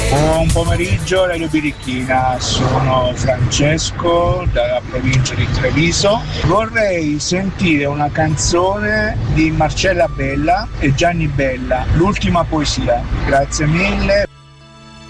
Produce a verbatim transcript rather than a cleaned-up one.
Buon pomeriggio Radio Birichina, sono Francesco dalla provincia di Treviso. Vorrei sentire una canzone di Marcella Bella e Gianni Bella, L'ultima poesia. Grazie mille.